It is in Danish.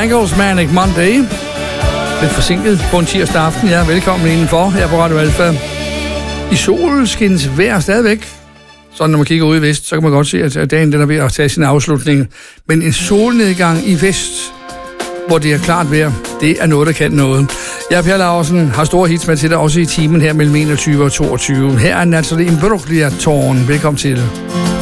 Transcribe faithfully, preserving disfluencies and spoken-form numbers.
Bangles Manic Monday. Lidt forsinket på en tirsdag aften. Ja, velkommen indenfor her på Radio Alfa. I solskins vejr stadigvæk. Så når man kigger ud i vest, så kan man godt se, at dagen den er ved at tage sin afslutning. Men en solnedgang i vest, hvor det er klart vejr, det er noget, der kan noget. Jeg, Per Laursen, har store hits med til dig også i timen her mellem enogtyve og toogtyve. Her er Natalie Imbruglia Tårn. Velkommen til.